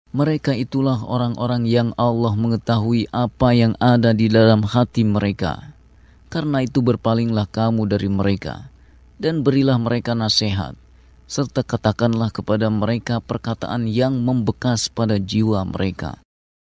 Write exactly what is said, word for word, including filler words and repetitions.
Mereka itulah orang-orang yang Allah mengetahui apa yang ada di dalam hati mereka. Karena itu berpalinglah kamu dari mereka, dan berilah mereka nasihat, serta katakanlah kepada mereka perkataan yang membekas pada jiwa mereka.